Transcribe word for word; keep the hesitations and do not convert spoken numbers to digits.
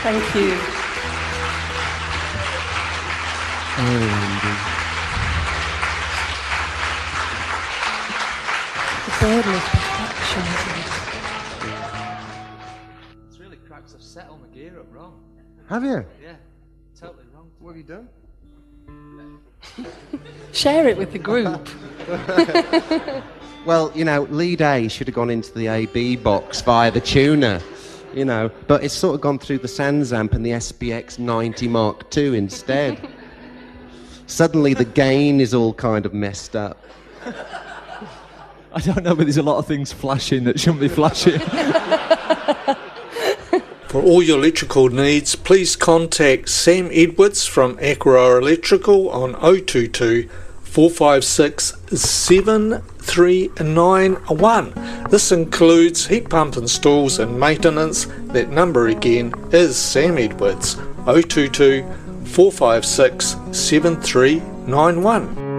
Thank you. Oh, the burden of perfection, isn't it? It's really cracks. I've set all my gear up wrong. have you? Yeah, totally wrong. What have you done? Share it with the group. Well, you know, lead A should have gone into the A B box via the tuner, you know, but it's sort of gone through the Sansamp and the S B X ninety Mark two instead. Suddenly the gain is all kind of messed up. I don't know, but there's a lot of things flashing that shouldn't be flashing. For all your electrical needs, please contact Sam Edwards from Aqua Electrical on oh two two, four five six, seven three nine one. This includes heat pump installs and maintenance. That number again is Sam Edwards, oh two two, four five six, seven three nine one.